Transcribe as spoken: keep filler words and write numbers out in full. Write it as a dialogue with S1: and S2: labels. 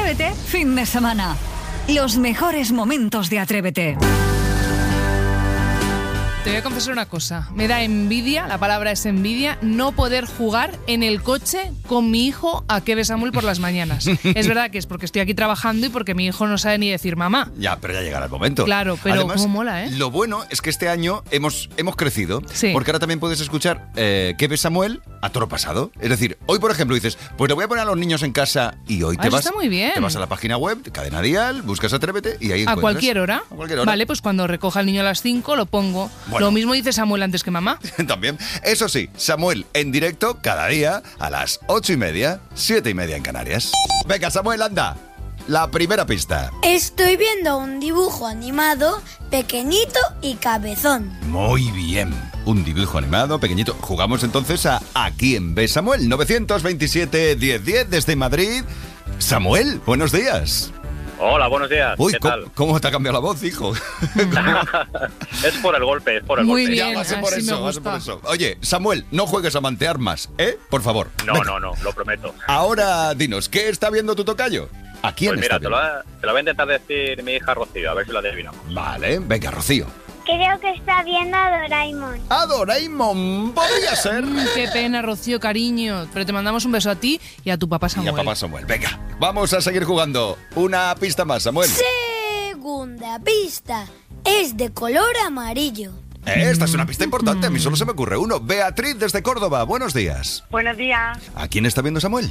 S1: Atrévete, fin de semana. Los mejores momentos de Atrévete.
S2: Te voy a confesar una cosa. Me da envidia, la palabra es envidia, no poder jugar en el coche con mi hijo a Que ve Samuel por las mañanas. Es verdad que es porque estoy aquí trabajando y porque mi hijo no sabe ni decir mamá.
S3: Ya, pero ya llegará el momento.
S2: Claro, pero
S3: Además,
S2: cómo mola, ¿eh?
S3: Lo bueno es que este año hemos, hemos crecido.
S2: Sí.
S3: Porque ahora también puedes escuchar eh, Que ve Samuel a toro pasado. Es decir, hoy, por ejemplo, dices, pues le voy a poner a los niños en casa y hoy
S2: Ah,
S3: te
S2: eso
S3: vas,
S2: está muy bien.
S3: te vas a la página web, Cadena Dial, buscas Atrévete y ahí
S2: ¿A
S3: encuentras.
S2: cualquier hora?
S3: A cualquier hora.
S2: Vale, pues cuando recoja el niño a las cinco lo pongo.
S3: Bueno.
S2: Lo mismo dice Samuel antes que mamá.
S3: También. Eso sí, Samuel en directo cada día a las ocho y media, siete y media en Canarias. Venga, Samuel, anda. La primera pista.
S4: Estoy viendo un dibujo animado pequeñito y cabezón.
S3: Muy bien. Un dibujo animado pequeñito. Jugamos entonces a ¿A quién ve Samuel? nueve dos siete, diez diez desde Madrid. Samuel, buenos días.
S5: Hola, buenos días.
S3: Uy,
S5: ¿Qué
S3: ¿cómo,
S5: tal?
S3: ¿cómo te ha cambiado la voz, hijo?
S5: Es por el golpe, es por el
S2: Muy
S5: golpe.
S2: bien.
S3: Ya, va a ser por
S2: así me
S3: eso, va a ser por
S2: gusta.
S3: eso. Oye, Samuel, no juegues a mantear más, ¿eh? Por favor.
S5: No,
S3: Venga.
S5: no, no, lo prometo.
S3: Ahora dinos, ¿qué está viendo tu tocayo? ¿A quién
S5: Pues
S3: está
S5: mira, te lo,
S3: viendo?
S5: va- te lo voy a intentar decir mi hija Rocío, a ver si lo adivinamos.
S3: Vale, venga, Rocío.
S4: Creo que está viendo a Doraemon.
S3: ¡A Doraemon! Podría ser.
S2: Mm, qué pena, Rocío, cariño. Pero te mandamos un beso a ti y a tu papá
S3: Y
S2: Samuel.
S3: a papá Samuel. Venga, vamos a seguir jugando. Una pista más, Samuel.
S4: Segunda pista. Es de color amarillo.
S3: Eh, Esta es una pista importante, a mí solo se me ocurre uno. Beatriz desde Córdoba, buenos días.
S6: Buenos días.
S3: ¿A quién está viendo Samuel?